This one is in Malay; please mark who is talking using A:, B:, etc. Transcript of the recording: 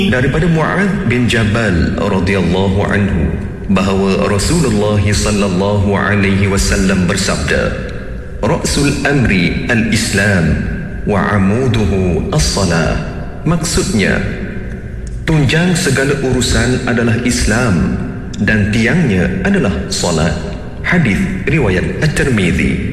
A: Daripada Mu'adz bin Jabal radhiyallahu anhu bahawa Rasulullah sallallahu alaihi wasallam bersabda, "Ra'sul amri al-Islam wa 'amuduhu as-salah." Maksudnya, tunjang segala urusan adalah Islam dan tiangnya adalah salat. Hadis riwayat At-Tirmizi.